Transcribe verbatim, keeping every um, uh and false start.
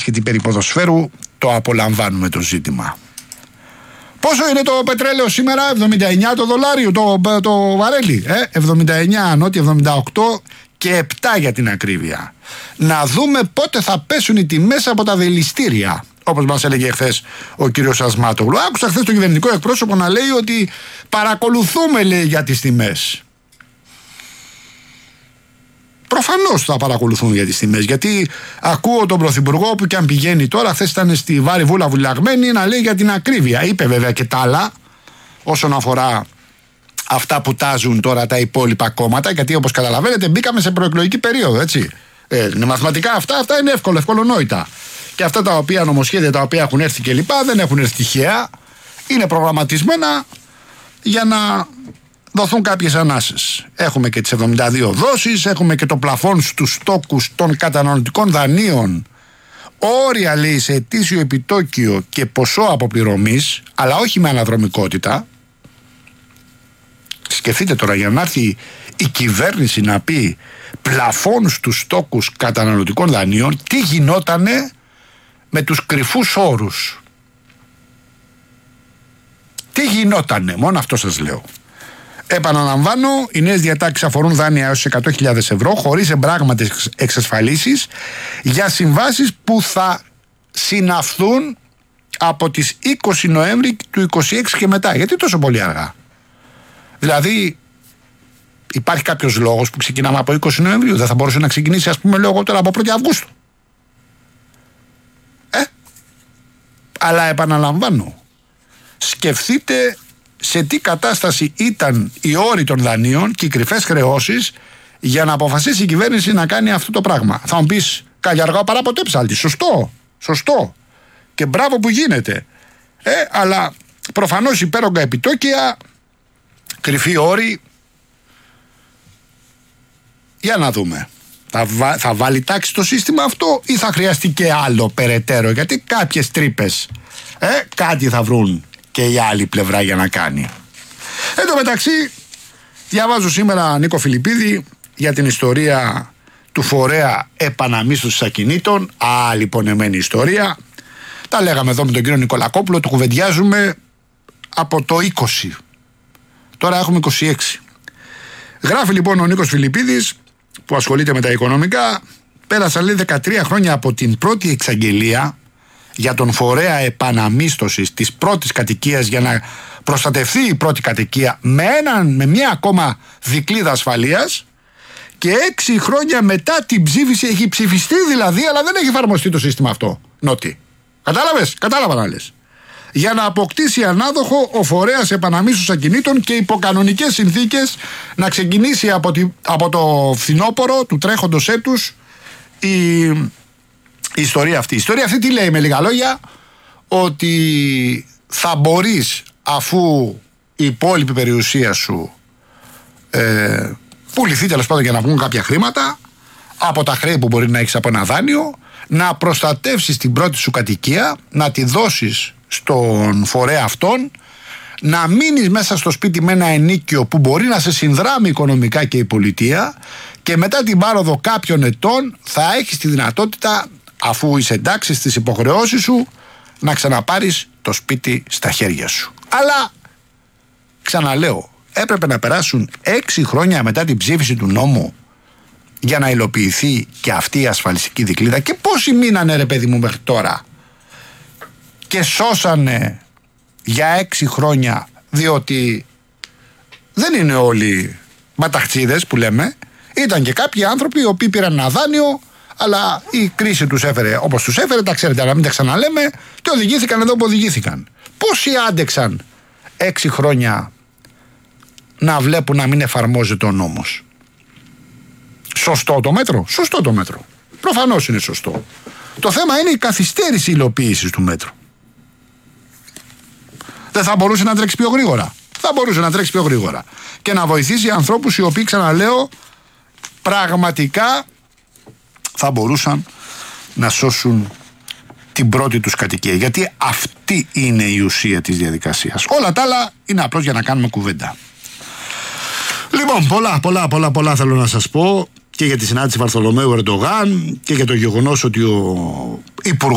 άσχετοι περί ποδοσφαίρου, το απολαμβάνουμε το ζήτημα. Πόσο είναι το πετρέλαιο σήμερα? εβδομήντα εννιά το δολάριο, το, το βαρέλι. Ε? εβδομήντα εννιά νότια, εβδομήντα οκτώ και επτά για την ακρίβεια. Να δούμε πότε θα πέσουν οι τιμές από τα δηληστήρια, όπως μας έλεγε χθες ο κύριος Ασμάτογλου. Άκουσα χθες τον κυβερνητικό εκπρόσωπο να λέει ότι παρακολουθούμε, λέει, για τις τιμές. Προφανώς θα παρακολουθούν για τις τιμές, γιατί ακούω τον Πρωθυπουργό που και αν πηγαίνει τώρα, χθες ήταν στη Βάρη Βούλα βουλιαγμένη, να λέει για την ακρίβεια. Είπε βέβαια και τα άλλα όσον αφορά αυτά που τάζουν τώρα τα υπόλοιπα κόμματα, γιατί όπως καταλαβαίνετε μπήκαμε σε προεκλογική περίοδο, έτσι. Ε, είναι μαθηματικά αυτά, αυτά είναι εύκολο, ευκολονόητα. Και αυτά τα οποία νομοσχέδια τα οποία έχουν έρθει και λοιπά δεν έχουν έρθει τυχαία, είναι προγραμματισμένα για να δοθούν κάποιες ανάσες. Έχουμε και τις εβδομήντα δύο δόσεις, έχουμε και το πλαφόν στους στόκους των καταναλωτικών δανείων. Όρια, λέει, σε ετήσιο επιτόκιο και ποσό αποπληρωμής, αλλά όχι με αναδρομικότητα. Σκεφτείτε τώρα, για να έρθει η κυβέρνηση να πει πλαφόν στους στόκους καταναλωτικών δανείων, τι γινότανε με τους κρυφούς όρους. Τι γινότανε, μόνο αυτό σας λέω. Επαναλαμβάνω, οι νέες διατάξεις αφορούν δάνεια έως εκατό χιλιάδες ευρώ χωρίς εμπράγματες εξασφαλίσεις για συμβάσεις που θα συναυθούν από τις είκοσι Νοέμβρη του είκοσι έξι και μετά. Γιατί τόσο πολύ αργά? Δηλαδή υπάρχει κάποιος λόγος που ξεκινάμε από είκοσι Νοεμβρίου? Δεν θα μπορούσε να ξεκινήσει, ας πούμε, λόγω τώρα από πρώτη Αυγούστου? Ε, αλλά επαναλαμβάνω, σκεφτείτε σε τι κατάσταση ήταν οι όροι των δανείων και οι κρυφές χρεώσεις για να αποφασίσει η κυβέρνηση να κάνει αυτό το πράγμα. Θα μου πεις, καλή αργά παρά ποτέ ψάλτη. Σωστό, σωστό. Και μπράβο που γίνεται. Ε, αλλά προφανώς υπέρογκα επιτόκια, κρυφοί όροι. Για να δούμε. Θα, βα, θα βάλει τάξη το σύστημα αυτό ή θα χρειαστεί και άλλο περαιτέρω? Γιατί κάποιες τρύπες, ε, κάτι θα βρουν και η άλλη πλευρά για να κάνει. Εν τω μεταξύ, διαβάζω σήμερα, Νίκο Φιλιππίδη, για την ιστορία του φορέα επαναμίσθωσης ακινήτων. Άλλη πονεμένη ιστορία. Τα λέγαμε εδώ με τον κύριο Νικολακόπουλο, το κουβεντιάζουμε από το είκοσι. Τώρα έχουμε είκοσι έξι. Γράφει λοιπόν ο Νίκος Φιλιππίδης, που ασχολείται με τα οικονομικά, πέρασαν, λέει, δεκατρία χρόνια από την πρώτη εξαγγελία για τον φορέα επαναμίσθωσης της πρώτης κατοικίας για να προστατευτεί η πρώτη κατοικία με, έναν, με μια ακόμα δικλείδα ασφαλείας, και έξι χρόνια μετά την ψήφιση, έχει ψηφιστεί δηλαδή, αλλά δεν έχει εφαρμοστεί το σύστημα αυτό. Νότι. Κατάλαβες, κατάλαβα να λες. Για να αποκτήσει ανάδοχο ο φορέας επαναμίσθωσης ακινήτων και υπό κανονικές συνθήκες να ξεκινήσει από, τη, από το φθινόπωρο του τρέχοντος έτους η, η ιστορία αυτή. Η ιστορία αυτή τι λέει με λίγα λόγια? Ότι θα μπορείς, αφού η υπόλοιπη περιουσία σου ε, πουληθεί τέλος πάντων για να βγουν κάποια χρήματα από τα χρέη που μπορεί να έχεις από ένα δάνειο, να προστατεύσεις την πρώτη σου κατοικία, να τη δώσεις στον φορέα αυτόν, να μείνεις μέσα στο σπίτι με ένα ενίκιο που μπορεί να σε συνδράμει οικονομικά και η πολιτεία, και μετά την πάροδο κάποιων ετών θα έχεις τη δυνατότητα, αφού είσαι εντάξει στις υποχρεώσεις σου, να ξαναπάρεις το σπίτι στα χέρια σου. Αλλά, ξαναλέω, έπρεπε να περάσουν έξι χρόνια μετά την ψήφιση του νόμου για να υλοποιηθεί και αυτή η ασφαλιστική δικλείδα. Και πόσοι μείνανε, ρε παιδί μου, μέχρι τώρα και σώσανε για έξι χρόνια, διότι δεν είναι όλοι ματαχτσίδες που λέμε. Ήταν και κάποιοι άνθρωποι οι οποίοι πήραν ένα δάνειο, αλλά η κρίση τους έφερε όπως τους έφερε, τα ξέρετε, αλλά μην τα ξαναλέμε, και οδηγήθηκαν εδώ που οδηγήθηκαν. Πόσοι άντεξαν έξι χρόνια να βλέπουν να μην εφαρμόζεται ο νόμος? Σωστό το μέτρο? Σωστό το μέτρο. Προφανώς είναι σωστό. Το θέμα είναι η καθυστέρηση υλοποίησης του μέτρου. Δεν θα μπορούσε να τρέξει πιο γρήγορα? Θα μπορούσε να τρέξει πιο γρήγορα και να βοηθήσει ανθρώπους οι οποίοι, ξαναλέω, πραγματικά θα μπορούσαν να σώσουν την πρώτη τους κατοικία. Γιατί αυτή είναι η ουσία της διαδικασίας. Όλα τα άλλα είναι απλώς για να κάνουμε κουβέντα. Λοιπόν, πολλά, πολλά, πολλά, πολλά θέλω να σας πω και για τη συνάντηση Βαρθολομαίου Ερντογάν και για το γεγονός ότι ο υπουργός